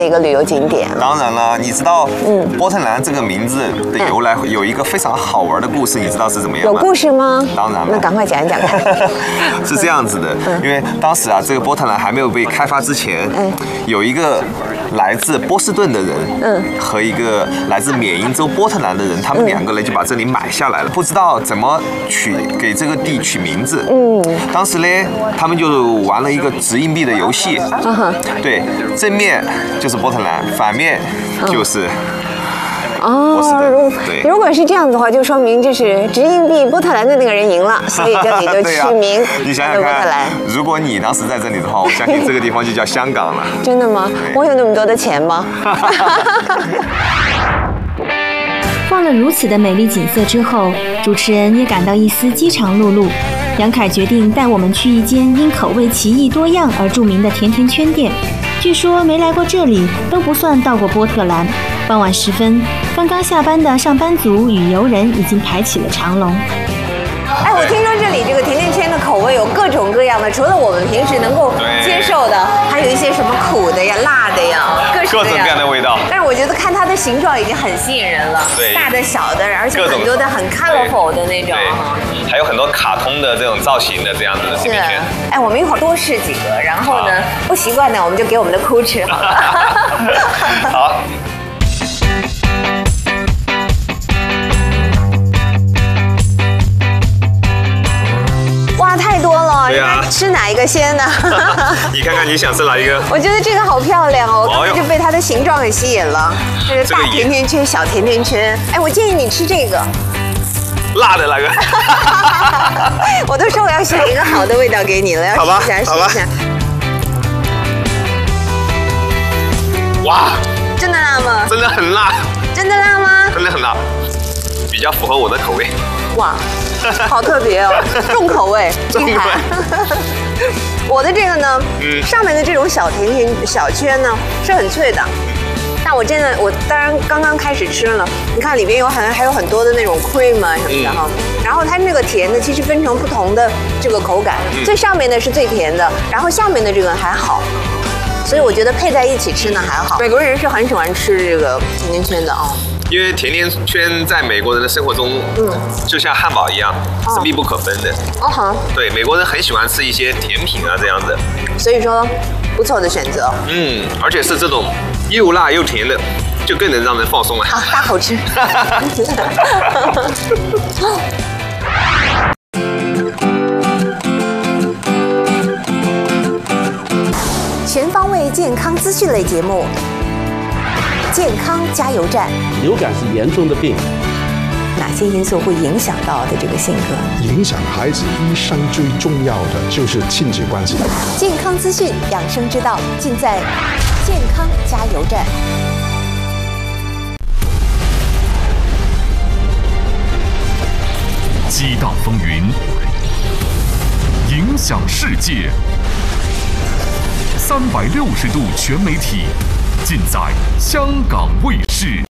一个旅游景点。 当然了，你知道，波特兰这个名字的由来有一个非常好玩的故事，你知道是怎么样吗？ 有故事吗？ 当然了， 那赶快讲一讲看。 是这样子的，因为当时啊，这个波特兰还没有被开发之前，有一个来自波士顿的人，和一个来自缅因州波特兰的人，他们两个人就把这里买下来了，不知道怎么给这个地取名字。当时呢，他们就玩了一个掷硬币的游戏。对，正面就是波特兰，反面就是波士顿。对， 如果是这样子的话，就说明这是掷硬币波特兰的那个人赢了，所以这里就取名你想想看，如果你当时在这里的话，我相信这个地方就叫香港了。 真的吗？我有那么多的钱吗？ 逛了如此的美丽景色之后，主持人也感到一丝饥肠辘辘。杨凯决定带我们去一间因口味奇异多样而著名的甜甜圈店。据说没来过这里都不算到过波特兰。傍晚时分，刚刚下班的上班族与游人已经排起了长龙。 哎，我听说这里这个甜甜圈的口味有各种各样的，除了我们平时能够接受的，还有一些什么苦的呀、辣的呀，各种各样的味道。 但是我觉得看它的形状已经很吸引人了，大的、小的，而且很多的很 colorful 的那种。 还有很多卡通的这种造型的这样子的甜甜圈。 哎，我们一会儿多试几个，然后呢，不习惯的我们就给我们的哭吃好了。 好。 哇，太多了！ 对啊， 吃哪一个先呢？ 你看看你想吃哪一个？ 我觉得这个好漂亮哦，我刚才就被它的形状给吸引了。这是大甜甜圈、小甜甜圈。哎，我建议你吃这个。 辣的那个。 我都说我要选一个好的味道给你了，要试一下，试一下。 哇！ 真的辣吗？ 真的很辣。 真的辣吗？ 真的很辣，比较符合我的口味。 哇，好特别哦，重口味，厉害。我的这个呢，上面的这种小甜甜小圈呢是很脆的。但我真的，我当然刚刚开始吃了，你看里边还有很多的那种 cream 啊什么的哈。然后它那个甜的其实分成不同的这个口感，最上面的是最甜的，然后下面的这个还好。所以我觉得配在一起吃呢还好。美国人是很喜欢吃这个甜甜圈的啊。 因为甜甜圈在美国人的生活中，就像汉堡一样，是密不可分的。对，美国人很喜欢吃一些甜品啊这样的。 所以说，不错的选择。 而且是这种又辣又甜的，就更能让人放松了。 好，大口吃。全方位健康资讯类节目。健康加油站。 流感是严重的病， 哪些因素会影响到的这个性格？ 影响孩子一生最重要的就是亲子关系。 健康资讯、养生之道，尽在健康加油站。 激荡风云，影响世界。360度全媒体，尽在香港卫视。